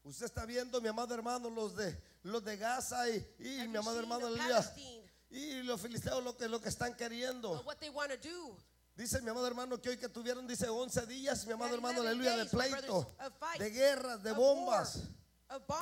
Usted está viendo, mi amado hermano, los de Gaza y Have mi you amado seen hermano, the aleluya, Palestine, y los filisteos lo que están queriendo. what they want to do? Dice mi amado hermano que hoy que tuvieron, dice 11 días, mi amado That hermano, 11 aleluya, de days, my brothers, pleito, of fight, de guerras, de of bombas. war, of bombs.